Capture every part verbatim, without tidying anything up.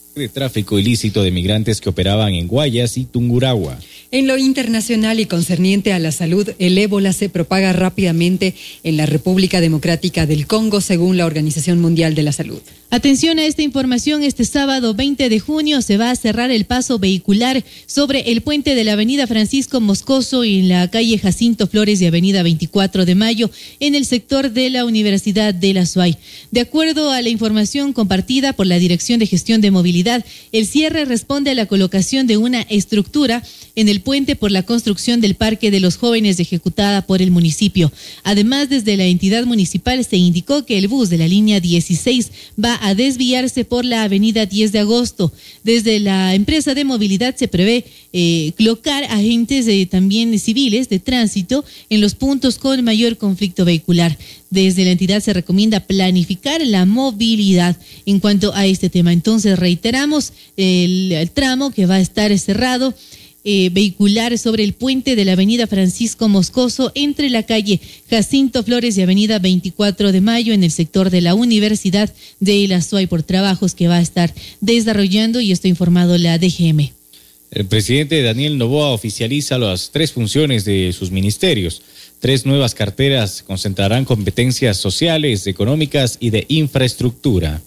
de tráfico ilícito de migrantes que operaban en Guayas y Tungurahua. En lo internacional y concerniente a la salud, el ébola se propaga rápidamente en la República Democrática del Congo, según la Organización Mundial de la Salud. Atención a esta información, este sábado veinte de junio se va a cerrar el paso vehicular sobre el puente de la avenida Francisco Moscoso y en la calle Jacinto Flores y avenida veinticuatro de mayo en el sector de la Universidad de la SUAY. De acuerdo a la información compartida por la Dirección de Gestión de Movilidad, el cierre responde a la colocación de una estructura en el puente por la construcción del Parque de los Jóvenes ejecutada por el municipio. Además, desde la entidad municipal se indicó que el bus de la línea dieciséis va a desviarse por la avenida diez de agosto. Desde la empresa de movilidad se prevé eh, colocar agentes eh, también civiles de tránsito en los puntos con mayor conflicto vehicular. Desde la entidad se recomienda planificar la movilidad en cuanto a este tema. Entonces reiteramos el, el tramo que va a estar cerrado Eh, vehicular sobre el puente de la avenida Francisco Moscoso entre la calle Jacinto Flores y avenida veinticuatro de mayo en el sector de la Universidad de la SUAY por trabajos que va a estar desarrollando, y esto ha informado la D G M. El presidente Daniel Noboa oficializa las tres funciones de sus ministerios. Tres nuevas carteras concentrarán competencias sociales, económicas y de infraestructura.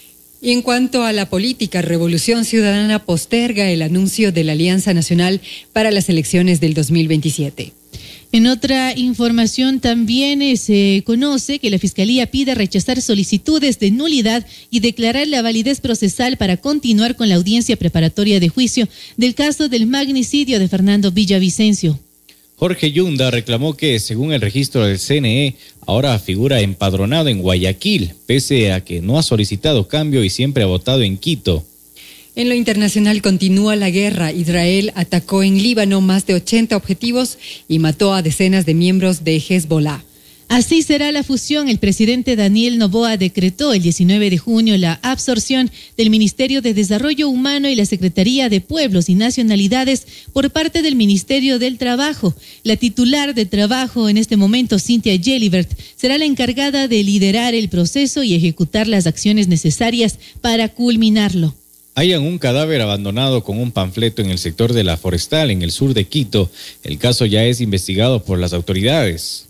Y en cuanto a la política, Revolución Ciudadana posterga el anuncio de la Alianza Nacional para las elecciones del dos mil veintisiete. En otra información también eh, se conoce que la Fiscalía pide rechazar solicitudes de nulidad y declarar la validez procesal para continuar con la audiencia preparatoria de juicio del caso del magnicidio de Fernando Villavicencio. Jorge Yunda reclamó que, según el registro del C N E, ahora figura empadronado en Guayaquil, pese a que no ha solicitado cambio y siempre ha votado en Quito. En lo internacional continúa la guerra. Israel atacó en Líbano más de ochenta objetivos y mató a decenas de miembros de Hezbollah. Así será la fusión. El presidente Daniel Noboa decretó el diecinueve de junio la absorción del Ministerio de Desarrollo Humano y la Secretaría de Pueblos y Nacionalidades por parte del Ministerio del Trabajo. La titular de Trabajo en este momento, Cynthia Gelibert, será la encargada de liderar el proceso y ejecutar las acciones necesarias para culminarlo. Hallan un cadáver abandonado con un panfleto en el sector de la Forestal, en el sur de Quito. El caso ya es investigado por las autoridades.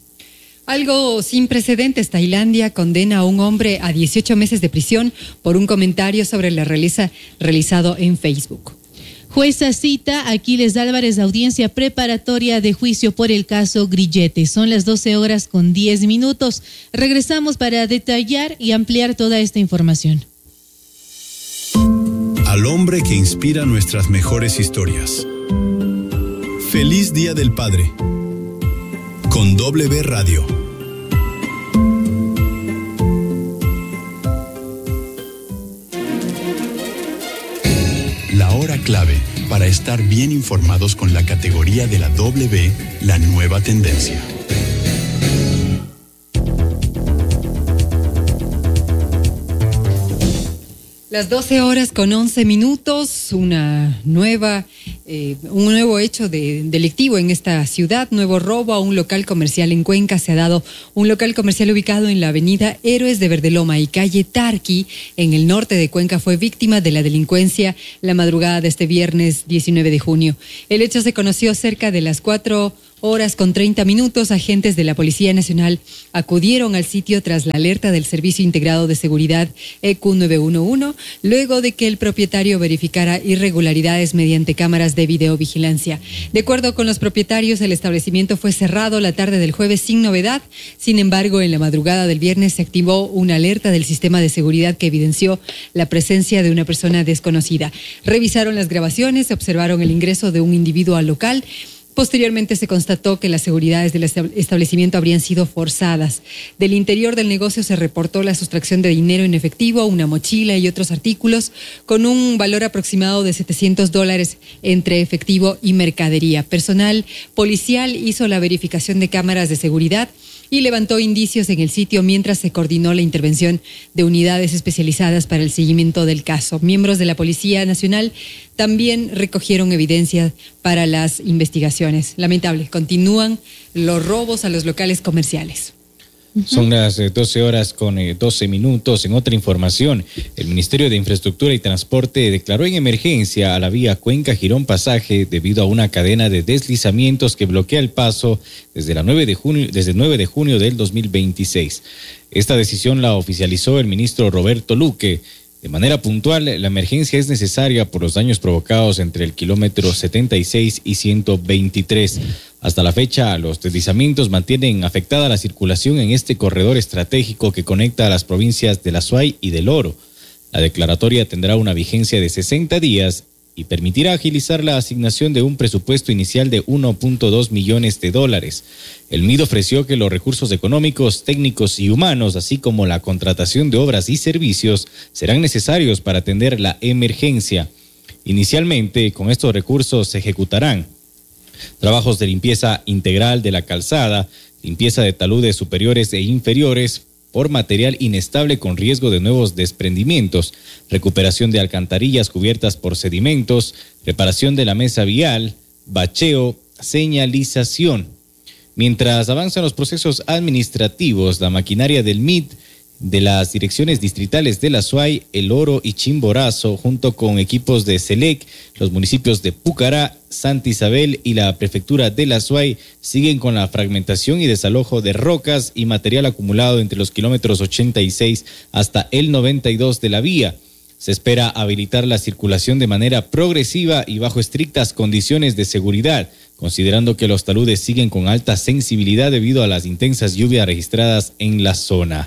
Algo sin precedentes, Tailandia condena a un hombre a dieciocho meses de prisión por un comentario sobre la realeza realizado en Facebook. Jueza cita a Aquiles Álvarez a audiencia preparatoria de juicio por el caso Grillete. Son las doce horas con diez minutos. Regresamos para detallar y ampliar toda esta información. Al hombre que inspira nuestras mejores historias. Feliz Día del Padre. Con W Radio. La hora clave para estar bien informados con la categoría de la W, la nueva tendencia. Las doce horas con once minutos, una nueva, eh, un nuevo hecho de, delictivo en esta ciudad, nuevo robo a un local comercial en Cuenca. Se ha dado un local comercial ubicado en la avenida Héroes de Verdeloma y calle Tarqui, en el norte de Cuenca, fue víctima de la delincuencia la madrugada de este viernes diecinueve de junio. El hecho se conoció cerca de las cuatro horas con treinta minutos. Agentes de la Policía Nacional acudieron al sitio tras la alerta del Servicio Integrado de Seguridad E Q nueve uno uno, luego de que el propietario verificara irregularidades mediante cámaras de videovigilancia. De acuerdo con los propietarios, el establecimiento fue cerrado la tarde del jueves sin novedad. Sin embargo, en la madrugada del viernes se activó una alerta del sistema de seguridad que evidenció la presencia de una persona desconocida. Revisaron las grabaciones, observaron el ingreso de un individuo al local. Posteriormente se constató que las seguridades del establecimiento habrían sido forzadas. Del interior del negocio se reportó la sustracción de dinero en efectivo, una mochila y otros artículos con un valor aproximado de setecientos dólares entre efectivo y mercadería. Personal policial hizo la verificación de cámaras de seguridad y levantó indicios en el sitio mientras se coordinó la intervención de unidades especializadas para el seguimiento del caso. Miembros de la Policía Nacional también recogieron evidencia para las investigaciones. Lamentable, continúan los robos a los locales comerciales. Uh-huh. Son las doce horas con doce minutos. En otra información, el Ministerio de Infraestructura y Transporte declaró en emergencia a la vía Cuenca-Girón Pasaje debido a una cadena de deslizamientos que bloquea el paso desde, la nueve de junio, desde el nueve de junio del dos mil veintiséis. Esta decisión la oficializó el ministro Roberto Luque. De manera puntual, la emergencia es necesaria por los daños provocados entre el kilómetro setenta y seis y ciento veintitrés. Hasta la fecha, los deslizamientos mantienen afectada la circulación en este corredor estratégico que conecta a las provincias de La Suay y del Oro. La declaratoria tendrá una vigencia de sesenta días y permitirá agilizar la asignación de un presupuesto inicial de uno punto dos millones de dólares. El M I D ofreció que los recursos económicos, técnicos y humanos, así como la contratación de obras y servicios, serán necesarios para atender la emergencia. Inicialmente, con estos recursos se ejecutarán trabajos de limpieza integral de la calzada, limpieza de taludes superiores e inferiores por material inestable con riesgo de nuevos desprendimientos, recuperación de alcantarillas cubiertas por sedimentos, reparación de la mesa vial, bacheo, señalización. Mientras avanzan los procesos administrativos, la maquinaria del M I D, de las direcciones distritales de La Suay, El Oro y Chimborazo, junto con equipos de SELEC, los municipios de Pucará, Santa Isabel y la prefectura de La Suay, siguen con la fragmentación y desalojo de rocas y material acumulado entre los kilómetros ochenta y seis hasta el noventa y dos de la vía. Se espera habilitar la circulación de manera progresiva y bajo estrictas condiciones de seguridad, considerando que los taludes siguen con alta sensibilidad debido a las intensas lluvias registradas en la zona.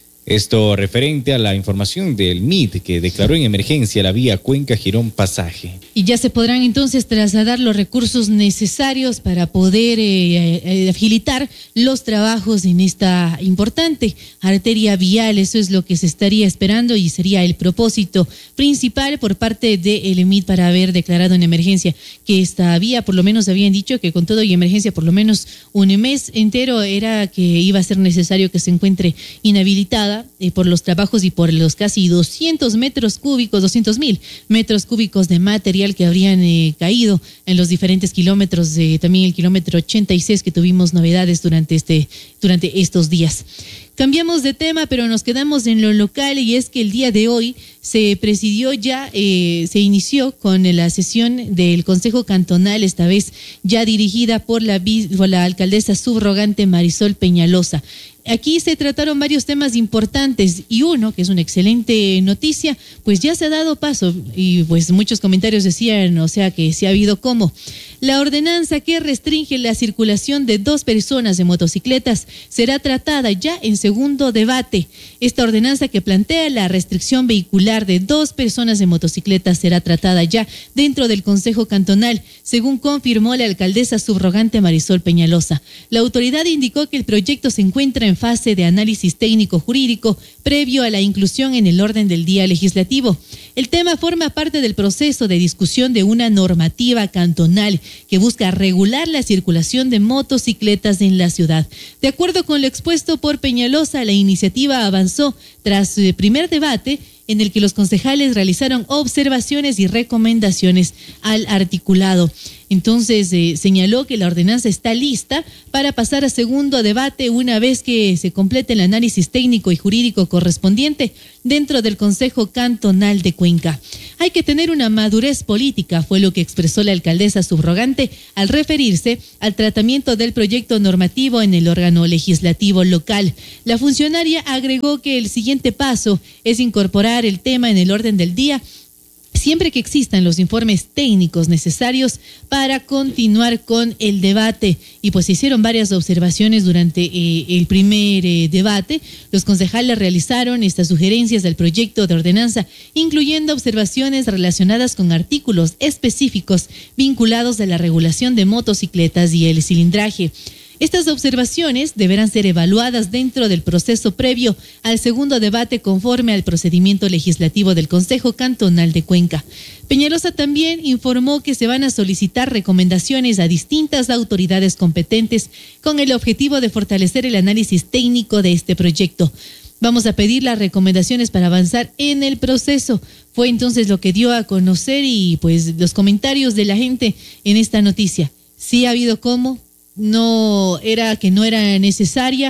Esto referente a la información del M I D que declaró en emergencia la vía Cuenca-Girón Pasaje. Y ya se podrán entonces trasladar los recursos necesarios para poder eh, eh, agilitar los trabajos en esta importante arteria vial. Eso es lo que se estaría esperando y sería el propósito principal por parte del M I D para haber declarado en emergencia que esta vía, por lo menos habían dicho que con todo y emergencia por lo menos un mes entero era que iba a ser necesario que se encuentre inhabilitada Eh, por los trabajos y por los casi doscientos metros cúbicos, doscientos mil metros cúbicos de material que habrían eh, caído en los diferentes kilómetros, eh, también el kilómetro ochenta y seis que tuvimos novedades durante, este, durante estos días. Cambiamos de tema, pero nos quedamos en lo local y es que el día de hoy se presidió ya, eh, se inició con la sesión del Consejo Cantonal, esta vez ya dirigida por la, por la alcaldesa subrogante Marisol Peñalosa. Aquí se trataron varios temas importantes y uno, que es una excelente noticia, pues ya se ha dado paso y pues muchos comentarios decían, o sea que sí ha habido cómo. La ordenanza que restringe la circulación de dos personas de motocicletas será tratada ya en segundo debate. Esta ordenanza que plantea la restricción vehicular de dos personas de motocicletas será tratada ya dentro del Consejo Cantonal, según confirmó la alcaldesa subrogante Marisol Peñalosa. La autoridad indicó que el proyecto se encuentra en fase de análisis técnico-jurídico previo a la inclusión en el orden del día legislativo. El tema forma parte del proceso de discusión de una normativa cantonal que busca regular la circulación de motocicletas en la ciudad. De acuerdo con lo expuesto por Peñalosa, la iniciativa avanzó tras el primer debate en el que los concejales realizaron observaciones y recomendaciones al articulado. Entonces eh, señaló que la ordenanza está lista para pasar a segundo debate una vez que se complete el análisis técnico y jurídico correspondiente dentro del Consejo Cantonal de Cuenca. Hay que tener una madurez política, fue lo que expresó la alcaldesa subrogante al referirse al tratamiento del proyecto normativo en el órgano legislativo local. La funcionaria agregó que el siguiente paso es incorporar el tema en el orden del día siempre que existan los informes técnicos necesarios para continuar con el debate. Y pues se hicieron varias observaciones durante eh, el primer eh, debate. Los concejales realizaron estas sugerencias del proyecto de ordenanza, incluyendo observaciones relacionadas con artículos específicos vinculados a la regulación de motocicletas y el cilindraje. Estas observaciones deberán ser evaluadas dentro del proceso previo al segundo debate conforme al procedimiento legislativo del Consejo Cantonal de Cuenca. Peñalosa también informó que se van a solicitar recomendaciones a distintas autoridades competentes con el objetivo de fortalecer el análisis técnico de este proyecto. Vamos a pedir las recomendaciones para avanzar en el proceso. Fue entonces lo que dio a conocer y pues los comentarios de la gente en esta noticia. Sí ha habido cómo. No era que no era necesaria,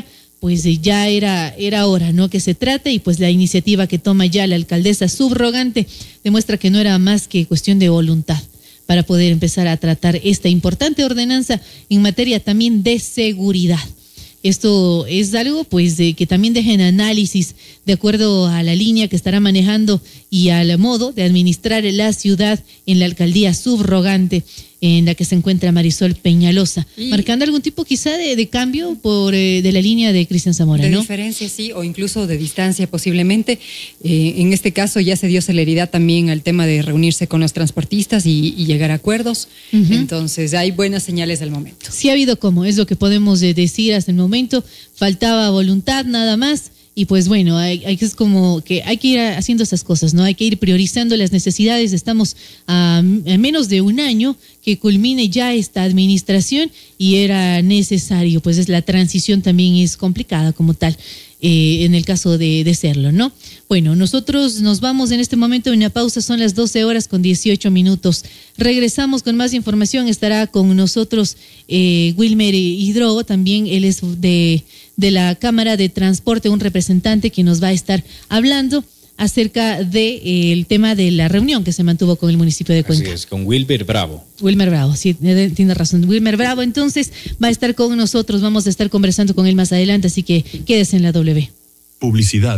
pues eh, ya era, era hora, ¿no?, que se trate, y pues la iniciativa que toma ya la alcaldesa subrogante demuestra que no era más que cuestión de voluntad para poder empezar a tratar esta importante ordenanza en materia también de seguridad. Esto es algo pues de que también deja en análisis de acuerdo a la línea que estará manejando y al modo de administrar la ciudad en la alcaldía subrogante en la que se encuentra Marisol Peñalosa, y marcando algún tipo quizá de, de cambio por eh, de la línea de Cristian Zamora, de ¿no? diferencia, sí, o incluso de distancia posiblemente. Eh, en este caso ya se dio celeridad también al tema de reunirse con los transportistas y, y llegar a acuerdos. Uh-huh. Entonces hay buenas señales del momento. Sí ha habido como, es lo que podemos eh, decir hasta el momento. Faltaba voluntad nada más. Y pues bueno, hay, hay, es como que hay que ir haciendo esas cosas, ¿no? Hay que ir priorizando las necesidades. Estamos a, a menos de un año que culmine ya esta administración y era necesario, pues es la transición también es complicada como tal, eh, en el caso de, de serlo, ¿no? Bueno, nosotros nos vamos en este momento a una pausa, son las doce horas con dieciocho minutos. Regresamos con más información, estará con nosotros eh, Wilmer Hidrogo, también él es de... de la Cámara de Transporte, un representante que nos va a estar hablando acerca del de, eh, tema de la reunión que se mantuvo con el municipio de Cuenca. Así es, con Wilmer Bravo. Wilmer Bravo, sí, tiene razón. Wilmer Bravo, entonces, va a estar con nosotros, vamos a estar conversando con él más adelante, así que quédese en la W. Publicidad.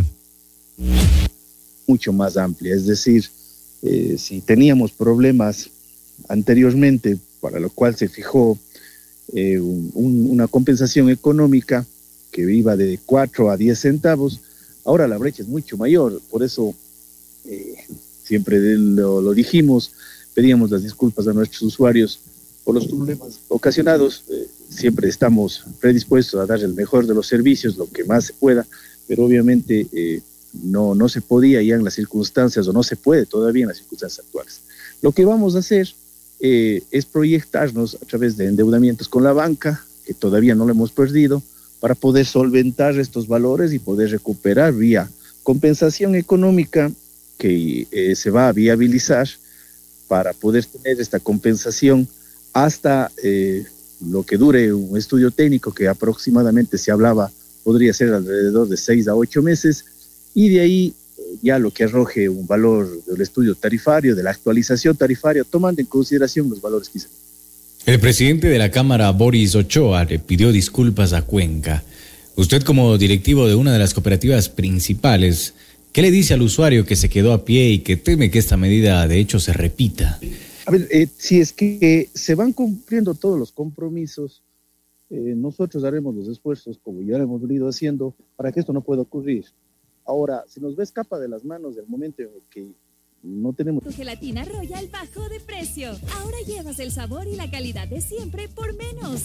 Mucho más amplia, es decir, eh, si teníamos problemas anteriormente, para lo cual se fijó eh, un, un, una compensación económica, que iba de cuatro a diez centavos, ahora la brecha es mucho mayor, por eso eh, siempre lo, lo dijimos, pedíamos las disculpas a nuestros usuarios por los problemas ocasionados, eh, siempre estamos predispuestos a dar el mejor de los servicios, lo que más se pueda, pero obviamente eh, no, no se podía ya en las circunstancias, o no se puede todavía en las circunstancias actuales. Lo que vamos a hacer eh, es proyectarnos a través de endeudamientos con la banca, que todavía no lo hemos perdido, para poder solventar estos valores y poder recuperar vía compensación económica que eh, se va a viabilizar para poder tener esta compensación hasta eh, lo que dure un estudio técnico que aproximadamente se hablaba podría ser alrededor de seis a ocho meses, y de ahí ya lo que arroje un valor del estudio tarifario, de la actualización tarifaria, tomando en consideración los valores que se. El presidente de la Cámara, Boris Ochoa, le pidió disculpas a Cuenca. Usted, como directivo de una de las cooperativas principales, ¿qué le dice al usuario que se quedó a pie y que teme que esta medida de hecho se repita? A ver, eh, si es que se van cumpliendo todos los compromisos, eh, nosotros haremos los esfuerzos, como ya lo hemos venido haciendo, para que esto no pueda ocurrir. Ahora, si nos ve escapa de las manos del momento en el que no tenemos. Tu gelatina Royal bajó de precio. Ahora llevas el sabor y la calidad de siempre por menos.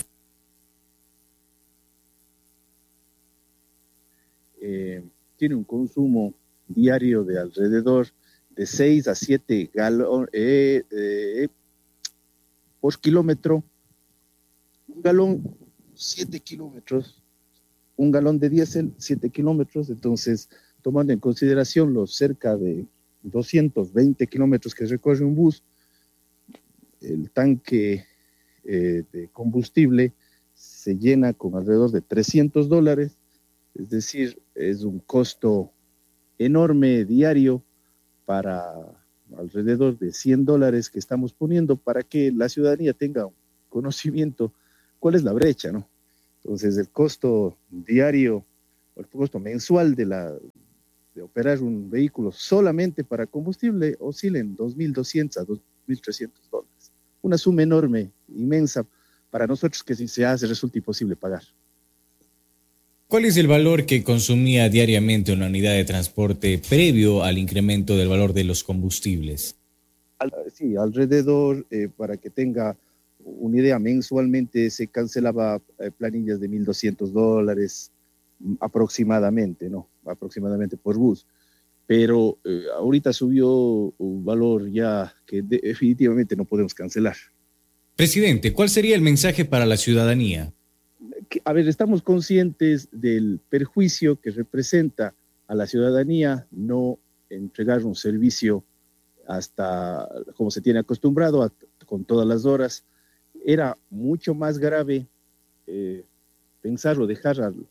Eh, tiene un consumo diario de alrededor de seis a siete galones eh, eh, por kilómetro. Un galón, siete kilómetros. Un galón de diésel, siete kilómetros. Entonces, tomando en consideración los cerca de doscientos veinte kilómetros que recorre un bus, el tanque eh, de combustible se llena con alrededor de trescientos dólares, es decir, es un costo enorme diario para alrededor de cien dólares que estamos poniendo para que la ciudadanía tenga un conocimiento cuál es la brecha, ¿no? Entonces, el costo diario, el costo mensual de la de operar un vehículo solamente para combustible oscila en dos mil doscientos a dos mil trescientos dólares. Una suma enorme, inmensa, para nosotros que si se hace resulta imposible pagar. ¿Cuál es el valor que consumía diariamente una unidad de transporte previo al incremento del valor de los combustibles? Al, sí, alrededor, eh, para que tenga una idea, mensualmente se cancelaba eh, planillas de mil doscientos dólares aproximadamente, ¿no? aproximadamente por bus, pero eh, ahorita subió un valor ya que de, definitivamente no podemos cancelar. Presidente, ¿cuál sería el mensaje para la ciudadanía? Que, a ver, estamos conscientes del perjuicio que representa a la ciudadanía no entregar un servicio hasta como se tiene acostumbrado, a, con todas las horas. Era mucho más grave eh, pensar o dejar al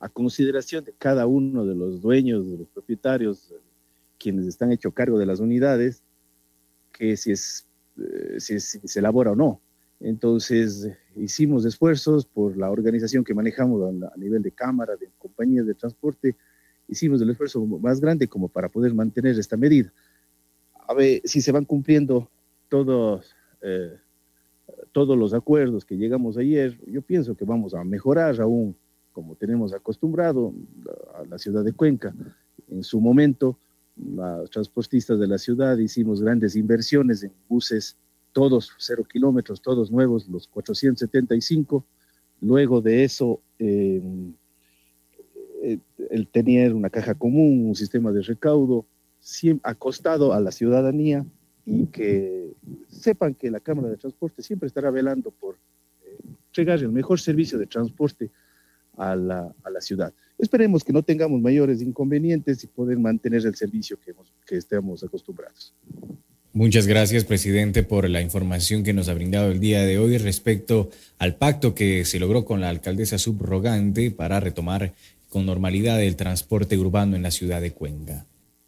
a consideración de cada uno de los dueños, de los propietarios, quienes están hecho cargo de las unidades, que si, es, eh, si, es, si se elabora o no. Entonces, hicimos esfuerzos por la organización que manejamos a, a nivel de cámara, de compañías de transporte, hicimos el esfuerzo más grande como para poder mantener esta medida. A ver si se van cumpliendo todos, eh, todos los acuerdos que llegamos ayer. Yo pienso que vamos a mejorar aún, como tenemos acostumbrado a la ciudad de Cuenca. En su momento, los transportistas de la ciudad hicimos grandes inversiones en buses, todos cero kilómetros, todos nuevos, los cuatrocientos setenta y cinco. Luego de eso, eh, el tener una caja común, un sistema de recaudo, siempre acostado a la ciudadanía, y que sepan que la Cámara de Transporte siempre estará velando por eh, entregar el mejor servicio de transporte a la, a la ciudad. Esperemos que no tengamos mayores inconvenientes y poder mantener el servicio que, hemos, que estemos acostumbrados. Muchas gracias, presidente, por la información que nos ha brindado el día de hoy respecto al pacto que se logró con la alcaldesa subrogante para retomar con normalidad el transporte urbano en la ciudad de Cuenca.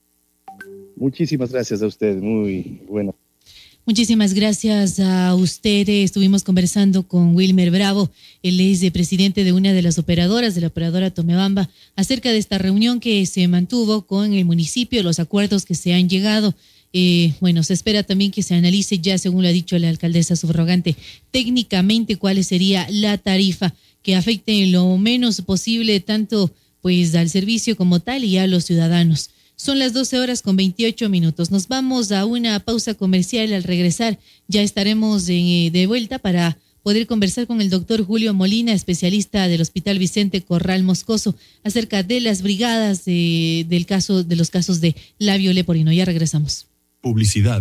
Muchísimas gracias a usted, muy buena. Muchísimas gracias a usted. Estuvimos conversando con Wilmer Bravo, él es el presidente de una de las operadoras, de la operadora Tomebamba, acerca de esta reunión que se mantuvo con el municipio, los acuerdos que se han llegado. Eh, bueno, se espera también que se analice ya, según lo ha dicho la alcaldesa subrogante, técnicamente cuál sería la tarifa que afecte en lo menos posible tanto pues al servicio como tal y a los ciudadanos. Son las doce horas con veintiocho minutos. Nos vamos a una pausa comercial. Al regresar ya estaremos de, de vuelta para poder conversar con el doctor Julio Molina, especialista del Hospital Vicente Corral Moscoso, acerca de las brigadas de, del caso, de los casos de labio leporino. Ya regresamos. Publicidad.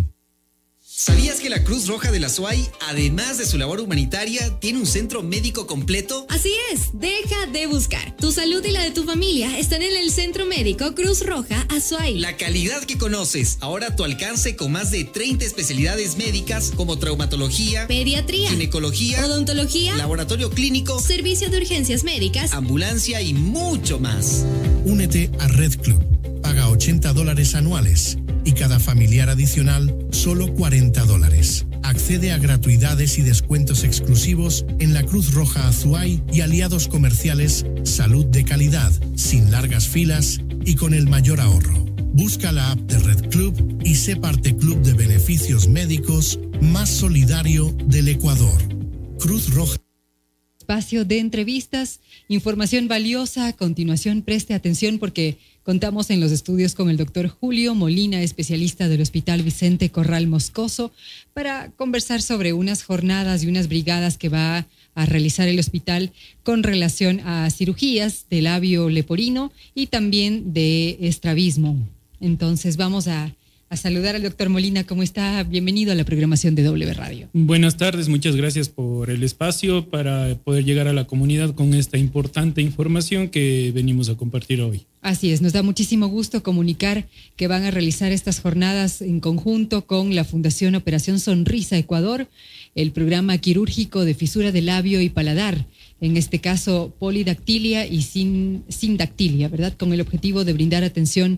¿Sabías que la Cruz Roja de la Azuay, además de su labor humanitaria, tiene un centro médico completo? Así es, deja de buscar. Tu salud y la de tu familia están en el Centro Médico Cruz Roja Azuay. La calidad que conoces, ahora a tu alcance con más de treinta especialidades médicas como traumatología, pediatría, ginecología, odontología, laboratorio clínico, servicio de urgencias médicas, ambulancia y mucho más. Únete a Red Club. Paga ochenta dólares anuales y cada familiar adicional solo cuarenta dólares. Accede a gratuidades y descuentos exclusivos en la Cruz Roja Azuay y aliados comerciales, salud de calidad, sin largas filas y con el mayor ahorro. Busca la app de Red Club y sé parte club de beneficios médicos más solidario del Ecuador. Cruz Roja. Espacio de entrevistas, información valiosa. A continuación, preste atención porque contamos en los estudios con el doctor Julio Molina, especialista del Hospital Vicente Corral Moscoso, para conversar sobre unas jornadas y unas brigadas que va a realizar el hospital con relación a cirugías de labio leporino y también de estrabismo. Entonces vamos a A saludar al doctor Molina. ¿Cómo está? Bienvenido a la programación de W Radio. Buenas tardes, muchas gracias por el espacio para poder llegar a la comunidad con esta importante información que venimos a compartir hoy. Así es, nos da muchísimo gusto comunicar que van a realizar estas jornadas en conjunto con la Fundación Operación Sonrisa Ecuador, el programa quirúrgico de fisura de labio y paladar, en este caso polidactilia y sin, sindactilia, ¿verdad? Con el objetivo de brindar atención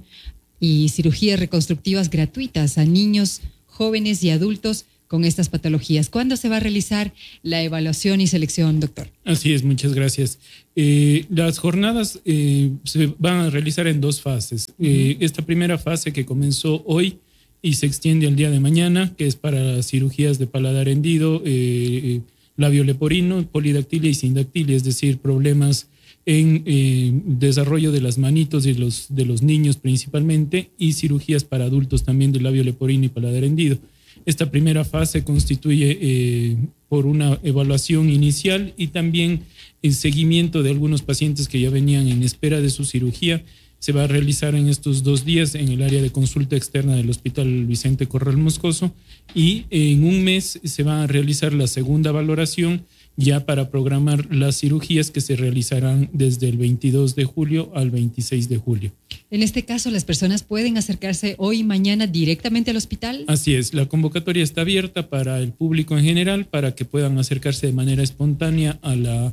y cirugías reconstructivas gratuitas a niños, jóvenes y adultos con estas patologías. ¿Cuándo se va a realizar la evaluación y selección, doctor? Así es, muchas gracias. Eh, las jornadas eh, se van a realizar en dos fases. Uh-huh. Eh, esta primera fase que comenzó hoy y se extiende al día de mañana, que es para cirugías de paladar hendido, eh, labio leporino, polidactilia y sindactilia, es decir, problemas en eh, desarrollo de las manitos de los, de los niños principalmente, y cirugías para adultos también de labio leporino y paladar hendido. Esta primera fase constituye eh, por una evaluación inicial y también el seguimiento de algunos pacientes que ya venían en espera de su cirugía. Se va a realizar en estos dos días en el área de consulta externa del Hospital Vicente Corral Moscoso, y en un mes se va a realizar la segunda valoración ya para programar las cirugías que se realizarán desde el veintidós de julio al veintiséis de julio. En este caso, ¿las personas pueden acercarse hoy y mañana directamente al hospital? Así es, la convocatoria está abierta para el público en general, para que puedan acercarse de manera espontánea a la,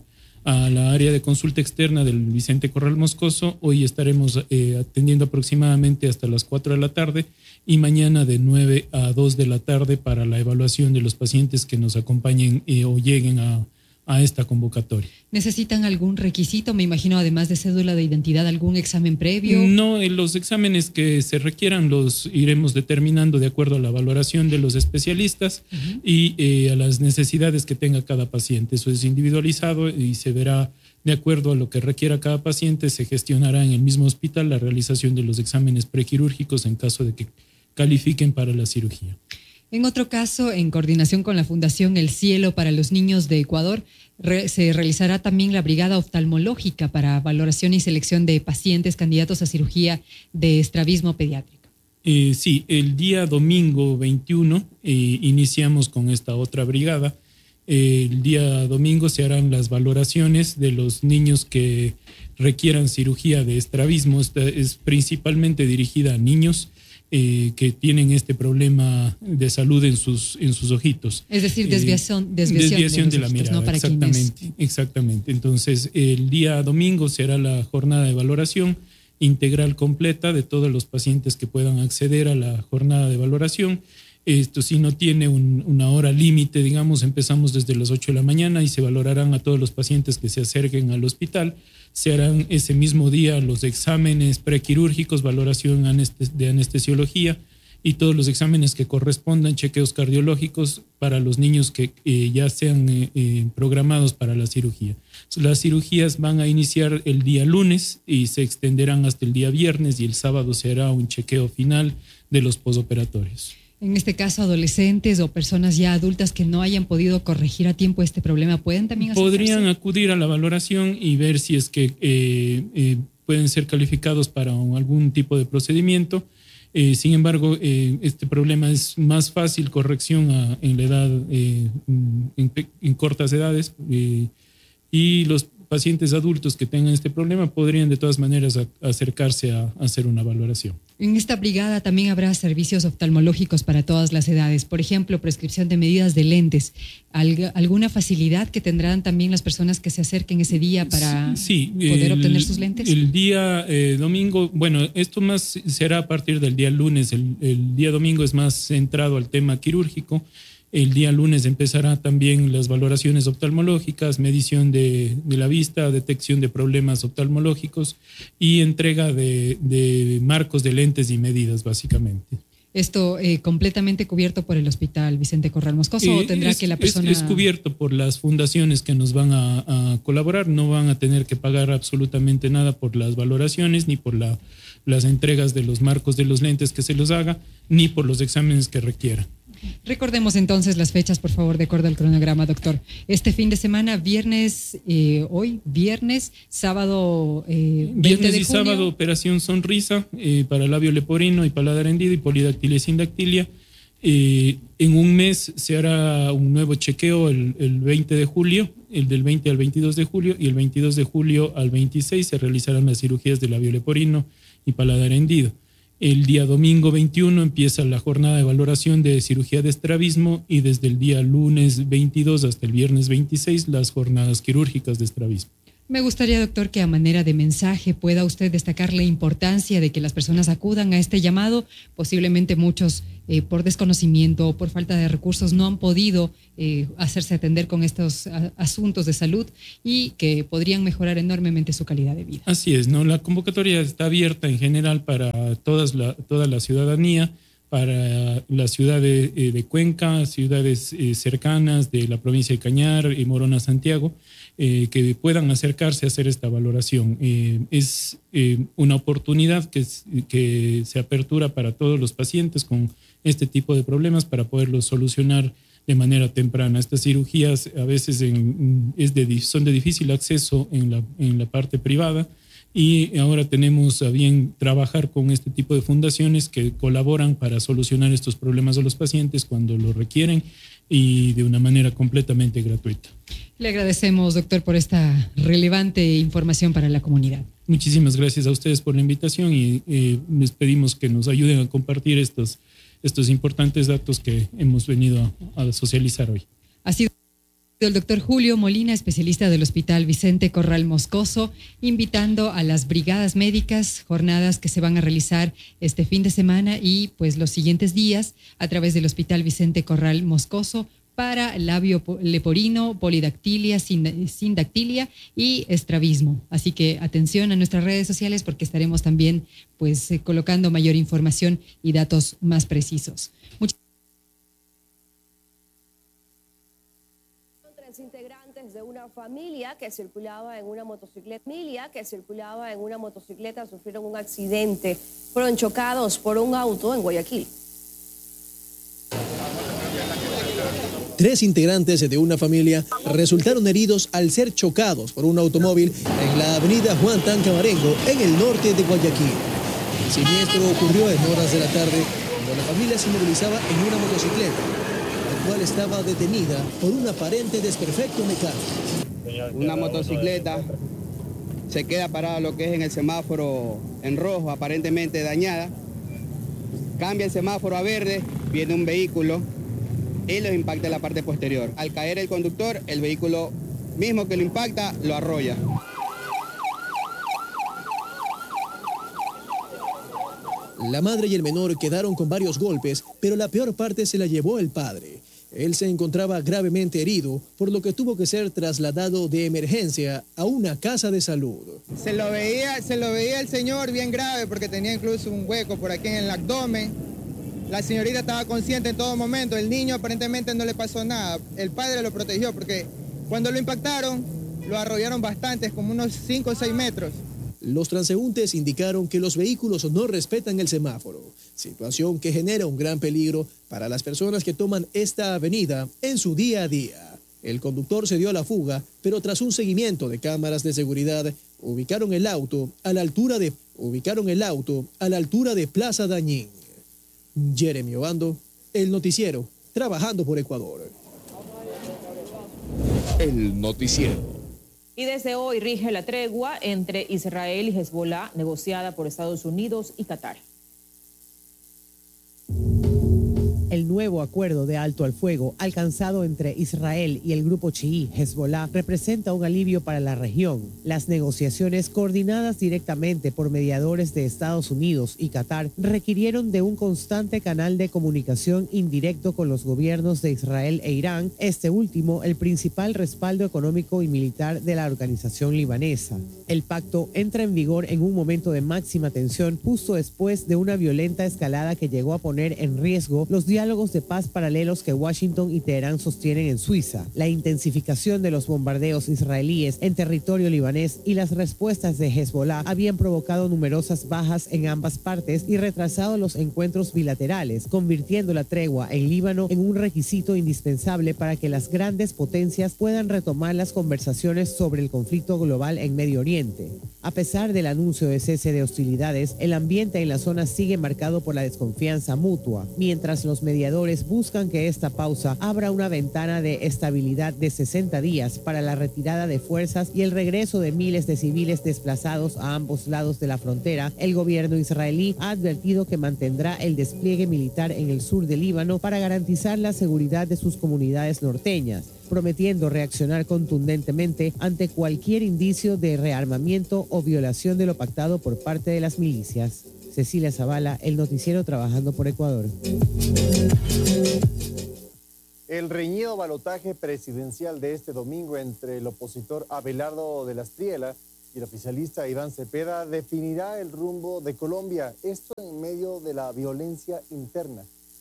a la área de consulta externa del Vicente Corral Moscoso. Hoy estaremos eh, atendiendo aproximadamente hasta las cuatro de la tarde y mañana de nueve a dos de la tarde para la evaluación de los pacientes que nos acompañen eh, o lleguen a, a esta convocatoria. ¿Necesitan algún requisito? Me imagino, además de cédula de identidad, algún examen previo. No, en los exámenes que se requieran los iremos determinando de acuerdo a la valoración de los especialistas uh-huh. y eh, a las necesidades que tenga cada paciente. Eso es individualizado y se verá de acuerdo a lo que requiera cada paciente. Se gestionará en el mismo hospital la realización de los exámenes prequirúrgicos en caso de que califiquen para la cirugía. En otro caso, en coordinación con la Fundación El Cielo para los Niños de Ecuador, re, se realizará también la brigada oftalmológica para valoración y selección de pacientes candidatos a cirugía de estrabismo pediátrico. Eh, sí, el día domingo veintiuno eh, iniciamos con esta otra brigada. Eh, el día domingo se harán las valoraciones de los niños que requieran cirugía de estrabismo. Esta es principalmente dirigida a niños Eh, que tienen este problema de salud en sus en sus ojitos. Es decir, desviación, eh, desviación, desviación de, de la ojitos, mirada, ¿no? Para exactamente, quienes... exactamente. Entonces, el día domingo será la jornada de valoración integral completa de todos los pacientes que puedan acceder a la jornada de valoración. Esto sí no tiene un, una hora límite, digamos, empezamos desde las ocho de la mañana y se valorarán a todos los pacientes que se acerquen al hospital. Se harán ese mismo día los exámenes prequirúrgicos, valoración de anestesiología y todos los exámenes que correspondan, chequeos cardiológicos para los niños que eh, ya sean eh, eh, programados para la cirugía. Las cirugías van a iniciar el día lunes y se extenderán hasta el día viernes y el sábado se hará un chequeo final de los posoperatorios. En este caso, adolescentes o personas ya adultas que no hayan podido corregir a tiempo este problema, ¿pueden también acercarse? Podrían acudir a la valoración y ver si es que eh, eh, pueden ser calificados para un, algún tipo de procedimiento. Eh, sin embargo, eh, este problema es más fácil corrección a, en la edad, eh, en, en cortas edades, eh, y los pacientes adultos que tengan este problema podrían de todas maneras a, acercarse a, a hacer una valoración. En esta brigada también habrá servicios oftalmológicos para todas las edades, por ejemplo, prescripción de medidas de lentes. ¿Alg- ¿Alguna facilidad que tendrán también las personas que se acerquen ese día para sí, poder el, obtener sus lentes? El día eh, domingo, bueno, esto más será a partir del día lunes. El, el día domingo es más centrado al tema quirúrgico. El día lunes empezará también las valoraciones oftalmológicas, medición de, de la vista, detección de problemas oftalmológicos y entrega de, de marcos de lentes y medidas, básicamente. ¿Esto eh, completamente cubierto por el Hospital Vicente Corral Moscoso eh, o tendrá es, que la persona...? Es, es cubierto por las fundaciones que nos van a, a colaborar. No van a tener que pagar absolutamente nada por las valoraciones, ni por la, las entregas de los marcos de los lentes que se los haga, ni por los exámenes que requieran. Recordemos entonces las fechas, por favor, de acuerdo al cronograma, doctor. Este fin de semana, viernes, eh, hoy, viernes, sábado, eh, veinte viernes de y junio. sábado, operación sonrisa eh, para labio leporino y paladar hendido y polidactilia y sindactilia. Eh, en un mes se hará un nuevo chequeo el, el veinte de julio, el del veinte al veintidós de julio, y el veintidós de julio al veintiséis se realizarán las cirugías de labio leporino y paladar hendido. El día domingo veintiuno empieza la jornada de valoración de cirugía de estrabismo y desde el día lunes veintidós hasta el viernes veintiséis las jornadas quirúrgicas de estrabismo. Me gustaría, doctor, que a manera de mensaje pueda usted destacar la importancia de que las personas acudan a este llamado. Posiblemente muchos, eh, por desconocimiento o por falta de recursos, no han podido eh, hacerse atender con estos a, asuntos de salud y que podrían mejorar enormemente su calidad de vida. Así es, ¿no? La convocatoria está abierta en general para todas la, toda la ciudadanía, para la ciudad de, de Cuenca, ciudades eh, cercanas de la provincia de Cañar y Morona, Santiago, eh, que puedan acercarse a hacer esta valoración. Eh, es eh, una oportunidad que, que se apertura para todos los pacientes con este tipo de problemas para poderlos solucionar de manera temprana. Estas cirugías a veces en, es de, son de difícil acceso en la, en la parte privada, y ahora tenemos a bien trabajar con este tipo de fundaciones que colaboran para solucionar estos problemas a los pacientes cuando lo requieren y de una manera completamente gratuita. Le agradecemos, doctor, por esta relevante información para la comunidad. Muchísimas gracias a ustedes por la invitación y eh, les pedimos que nos ayuden a compartir estos, estos importantes datos que hemos venido a, a socializar hoy. Ha sido El doctor Julio Molina, especialista del Hospital Vicente Corral Moscoso, invitando a las brigadas médicas, jornadas que se van a realizar este fin de semana y pues los siguientes días a través del Hospital Vicente Corral Moscoso para labio leporino, polidactilia, sindactilia y estrabismo. Así que atención a nuestras redes sociales porque estaremos también pues eh, colocando mayor información y datos más precisos. Much- Integrantes de una familia que circulaba en una motocicleta, familia que circulaba en una motocicleta sufrieron un accidente, fueron chocados por un auto en Guayaquil. Tres integrantes de una familia resultaron heridos al ser chocados por un automóvil en la avenida Juan Tancamarengo, en el norte de Guayaquil. El siniestro ocurrió en horas de la tarde, cuando la familia se movilizaba en una motocicleta, la cual estaba detenida por un aparente desperfecto mecánico. Una motocicleta se queda parada lo que es en el semáforo en rojo, aparentemente dañada. Cambia el semáforo a verde, viene un vehículo y los impacta en la parte posterior. Al caer el conductor, el vehículo mismo que lo impacta lo arrolla. La madre y el menor quedaron con varios golpes, pero la peor parte se la llevó el padre. Él se encontraba gravemente herido, por lo que tuvo que ser trasladado de emergencia a una casa de salud. Se lo veía, se lo veía el señor bien grave porque tenía incluso un hueco por aquí en el abdomen. La señorita estaba consciente en todo momento. El niño aparentemente no le pasó nada. El padre lo protegió porque cuando lo impactaron lo arrollaron bastante, como unos cinco o seis metros. Los transeúntes indicaron que los vehículos no respetan el semáforo, situación que genera un gran peligro para las personas que toman esta avenida en su día a día. El conductor se dio a la fuga, pero tras un seguimiento de cámaras de seguridad, ubicaron el auto a la altura de, ubicaron el auto a la altura de Plaza Dañín. Jeremy Obando, El Noticiero, trabajando por Ecuador. El Noticiero. Y desde hoy rige la tregua entre Israel y Hezbollah, negociada por Estados Unidos y Qatar. El nuevo acuerdo de alto al fuego alcanzado entre Israel y el grupo chií Hezbollah representa un alivio para la región. Las negociaciones, coordinadas directamente por mediadores de Estados Unidos y Qatar, requirieron de un constante canal de comunicación indirecto con los gobiernos de Israel e Irán, este último el principal respaldo económico y militar de la organización libanesa. El pacto entra en vigor en un momento de máxima tensión, justo después de una violenta escalada que llegó a poner en riesgo los diálogos de paz paralelos que Washington y Teherán sostienen en Suiza. La intensificación de los bombardeos israelíes en territorio libanés y las respuestas de Hezbollah habían provocado numerosas bajas en ambas partes y retrasado los encuentros bilaterales, convirtiendo la tregua en Líbano en un requisito indispensable para que las grandes potencias puedan retomar las conversaciones sobre el conflicto global en Medio Oriente. A pesar del anuncio de cese de hostilidades, el ambiente en la zona sigue marcado por la desconfianza mutua, mientras los mediadores buscan que esta pausa abra una ventana de estabilidad de sesenta días para la retirada de fuerzas y el regreso de miles de civiles desplazados a ambos lados de la frontera. El gobierno israelí ha advertido que mantendrá el despliegue militar en el sur del Líbano para garantizar la seguridad de sus comunidades norteñas, prometiendo reaccionar contundentemente ante cualquier indicio de rearmamiento o violación de lo pactado por parte de las milicias. Cecilia Zavala, El Noticiero, trabajando por Ecuador. El reñido balotaje presidencial de este domingo entre el opositor Abelardo de la Espriella y el oficialista Iván Cepeda definirá el rumbo de Colombia, esto en medio de la violencia interna.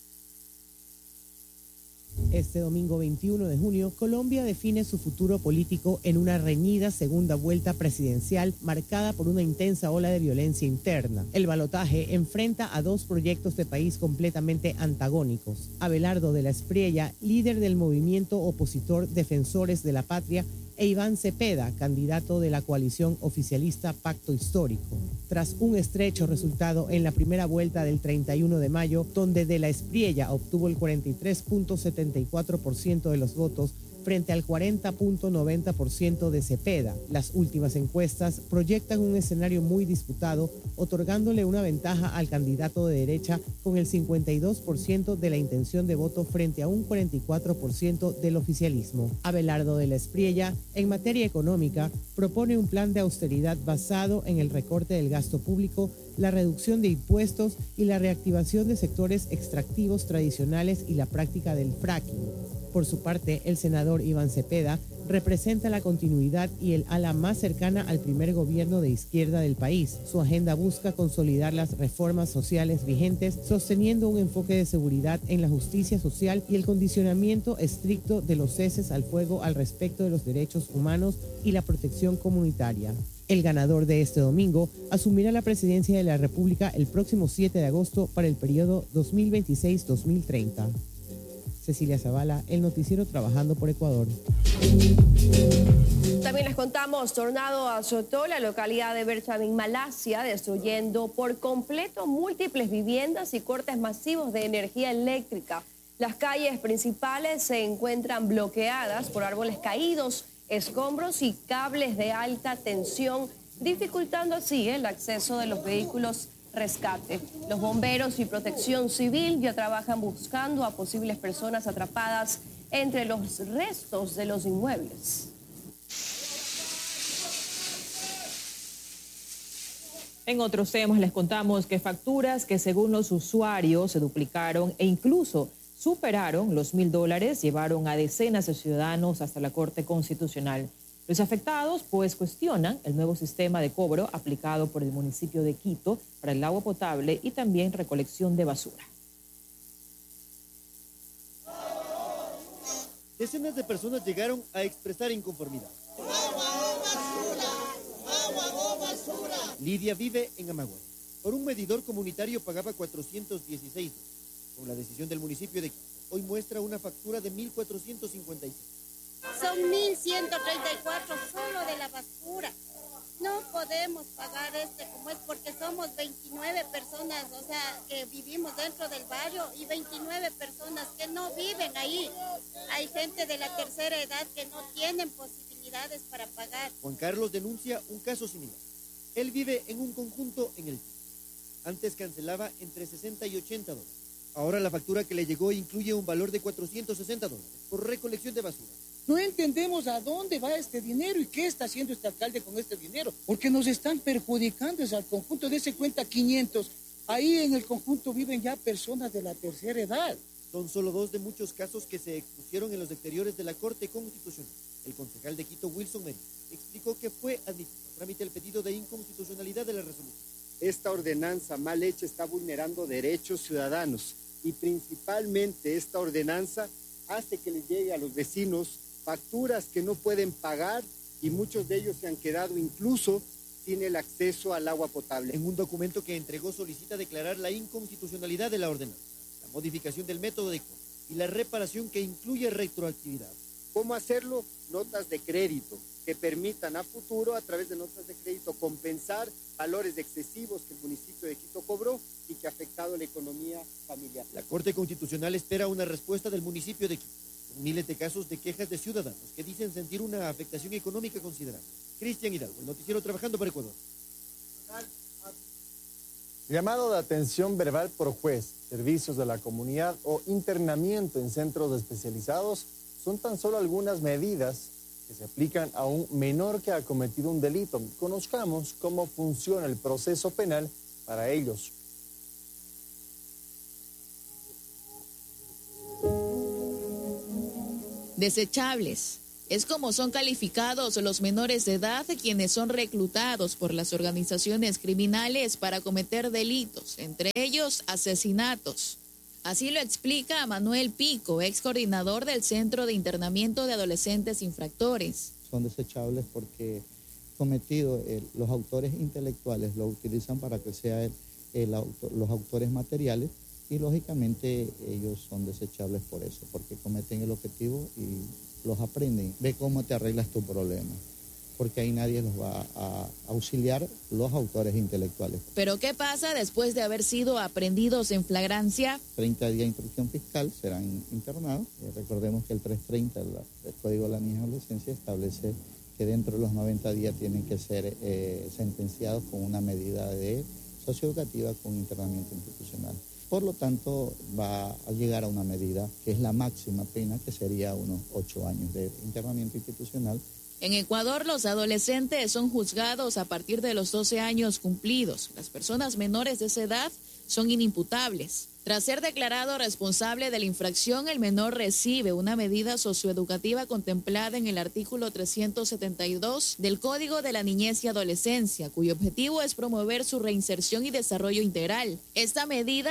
Este domingo veintiuno de junio, Colombia define su futuro político en una reñida segunda vuelta presidencial marcada por una intensa ola de violencia interna. El balotaje enfrenta a dos proyectos de país completamente antagónicos. Abelardo de la Espriella, líder del movimiento opositor Defensores de la Patria, e Iván Cepeda, candidato de la coalición oficialista Pacto Histórico. Tras un estrecho resultado en la primera vuelta del treinta y uno de mayo, donde de la Espriella obtuvo el cuarenta y tres punto setenta y cuatro por ciento de los votos, frente al cuarenta punto noventa por ciento de Cepeda. Las últimas encuestas proyectan un escenario muy disputado, otorgándole una ventaja al candidato de derecha con el cincuenta y dos por ciento de la intención de voto frente a un cuarenta y cuatro por ciento del oficialismo. Abelardo de la Espriella, en materia económica, propone un plan de austeridad basado en el recorte del gasto público, la reducción de impuestos y la reactivación de sectores extractivos tradicionales y la práctica del fracking. Por su parte, el senador Iván Cepeda representa la continuidad y el ala más cercana al primer gobierno de izquierda del país. Su agenda busca consolidar las reformas sociales vigentes, sosteniendo un enfoque de seguridad en la justicia social y el condicionamiento estricto de los ceses al fuego al respecto de los derechos humanos y la protección comunitaria. El ganador de este domingo asumirá la presidencia de la República el próximo siete de agosto para el periodo dos mil veintiséis a dos mil treinta. Cecilia Zavala, el noticiero Trabajando por Ecuador. También les contamos, tornado azotó la localidad de Berchavin, Malasia, destruyendo por completo múltiples viviendas y cortes masivos de energía eléctrica. Las calles principales se encuentran bloqueadas por árboles caídos, escombros y cables de alta tensión, dificultando así el acceso de los vehículos rescate. Los bomberos y protección civil ya trabajan buscando a posibles personas atrapadas entre los restos de los inmuebles. En otros temas les contamos que facturas que según los usuarios se duplicaron e incluso superaron los mil dólares llevaron a decenas de ciudadanos hasta la Corte Constitucional. Los afectados pues cuestionan el nuevo sistema de cobro aplicado por el municipio de Quito para el agua potable y también recolección de basura. Decenas de personas llegaron a expresar inconformidad. ¡Agua o basura! ¡Agua o basura! Lidia vive en Amaguay. Por un medidor comunitario pagaba cuatrocientos dieciséis dólares. Con la decisión del municipio de Quito, hoy muestra una factura de mil cuatrocientos cincuenta y seis. Son mil ciento treinta y cuatro solo de la basura. No podemos pagar este como es porque somos veintinueve personas, o sea, que vivimos dentro del barrio y veintinueve personas que no viven ahí. Hay gente de la tercera edad que no tienen posibilidades para pagar. Juan Carlos denuncia un caso similar. Él vive en un conjunto en el Quito. Antes cancelaba entre sesenta y ochenta dólares. Ahora la factura que le llegó incluye un valor de cuatrocientos sesenta dólares por recolección de basura. No entendemos a dónde va este dinero y qué está haciendo este alcalde con este dinero, porque nos están perjudicando es al conjunto. De ese cuenta quinientos. Ahí en el conjunto viven ya personas de la tercera edad. Son solo dos de muchos casos que se expusieron en los exteriores de la Corte Constitucional. El concejal de Quito, Wilson Merino, explicó que fue admitido a trámite el pedido de inconstitucionalidad de la resolución. Esta ordenanza mal hecha está vulnerando derechos ciudadanos y principalmente esta ordenanza hace que les llegue a los vecinos facturas que no pueden pagar y muchos de ellos se han quedado incluso sin el acceso al agua potable. En un documento que entregó solicita declarar la inconstitucionalidad de la ordenanza, la modificación del método de cobro y la reparación que incluye retroactividad. ¿Cómo hacerlo? Notas de crédito que permitan a futuro, a través de notas de crédito, compensar valores excesivos que el municipio de Quito cobró y que ha afectado la economía familiar. La Corte Constitucional espera una respuesta del municipio de Quito. Miles de casos de quejas de ciudadanos que dicen sentir una afectación económica considerable. Cristian Hidalgo, el noticiero Trabajando por Ecuador. Llamado de atención verbal por juez, servicios de la comunidad o internamiento en centros especializados son tan solo algunas medidas que se aplican a un menor que ha cometido un delito. Conozcamos cómo funciona el proceso penal para ellos. Desechables. Es como son calificados los menores de edad quienes son reclutados por las organizaciones criminales para cometer delitos, entre ellos asesinatos. Así lo explica Manuel Pico, ex coordinador del Centro de Internamiento de Adolescentes Infractores. Son desechables porque cometido, eh, los autores intelectuales lo utilizan para que sean los autores materiales y lógicamente ellos son desechables por eso, porque cometen el objetivo y los aprenden. Ve cómo te arreglas tu problema. porque ahí nadie los va a auxiliar, los autores intelectuales. ¿Pero qué pasa después de haber sido aprehendidos en flagrancia? treinta días de instrucción fiscal, serán internados. Eh, recordemos que el trescientos treinta del, del Código de la Niñez y Adolescencia establece que dentro de los noventa días tienen que ser eh, sentenciados con una medida de socioeducativa con internamiento institucional. Por lo tanto, va a llegar a una medida que es la máxima pena, que sería unos ocho años de internamiento institucional. En Ecuador, los adolescentes son juzgados a partir de los doce años cumplidos. Las personas menores de esa edad son inimputables. Tras ser declarado responsable de la infracción, el menor recibe una medida socioeducativa contemplada en el artículo trescientos setenta y dos del Código de la Niñez y Adolescencia, cuyo objetivo es promover su reinserción y desarrollo integral. Esta medida